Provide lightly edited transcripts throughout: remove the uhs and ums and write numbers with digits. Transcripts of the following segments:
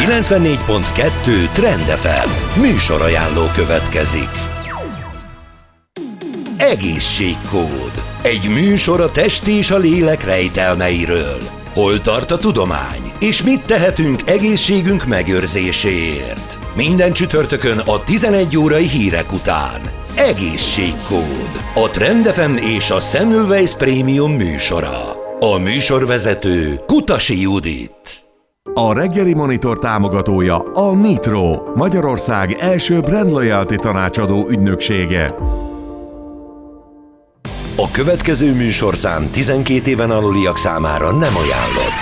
94.2 Trend FM műsorajánló következik. Egészségkód. Egy műsor a test és a lélek rejtelmeiről. Hol tart a tudomány, és mit tehetünk egészségünk megőrzéséért? Minden csütörtökön a 11 órai hírek után. Egészségkód. A Trend FM és a Semmelweis Premium műsora. A műsorvezető Kutasi Judit. A reggeli monitor támogatója a Nitro, Magyarország első brand loyalty tanácsadó ügynöksége. A következő műsorszám 12 éven aluliak számára nem ajánlott.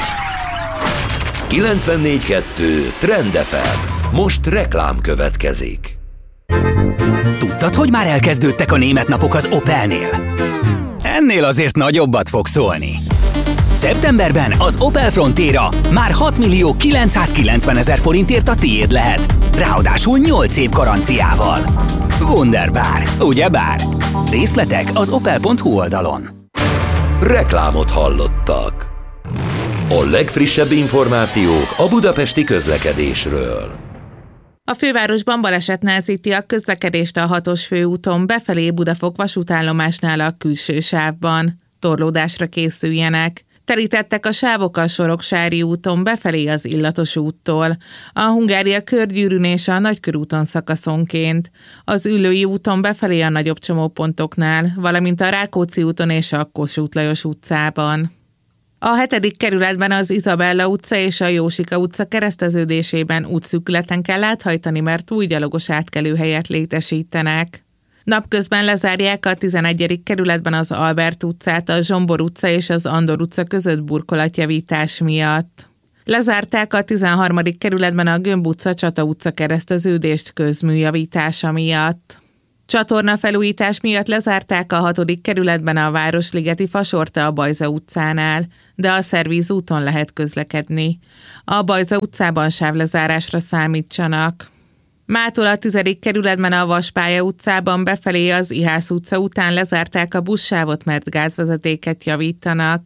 94.2 Trend FM. Most reklám következik. Tudtad, hogy már elkezdődtek a német napok az Opelnél? Ennél azért nagyobbat fog szólni. Szeptemberben az Opel Frontera már 6.990.000 forintért a tiéd lehet. Ráadásul 8 év garanciával. Wunderbar, ugyebár? Részletek az opel.hu oldalon. Reklámot hallottak. A legfrissebb információk a budapesti közlekedésről. A fővárosban baleset nehezíti a közlekedést a 6-os főúton befelé Budafok vasútállomásnál a külső sávban. Torlódásra készüljenek. Terítettek a sávok a Soroksári úton befelé az Illatos úttól, a Hungária körgyűrűn és a Nagykörúton szakaszonként, az Üllői úton befelé a nagyobb csomópontoknál, valamint a Rákóczi úton és a Kossuth Lajos utcában. A 7. kerületben az Izabella utca és a Jósika utca kereszteződésében útszűkületen kell áthajtani, mert új gyalogos átkelőhelyet létesítenek. Napközben lezárják a 11. kerületben az Albert utcát, a Zsombor utca és az Andor utca között burkolatjavítás miatt. Lezárták a 13. kerületben a Gömb utca, Csata utca kereszteződést közműjavítása miatt. Csatornafelújítás miatt lezárták a 6. kerületben a Városligeti Fasorta a Bajza utcánál, de a Szervíz úton lehet közlekedni. A Bajza utcában sávlezárásra számítsanak. Mától a 10. kerületben a Vaspálya utcában befelé az Ihász utca után lezárták a buszsávot, mert gázvezetéket javítanak.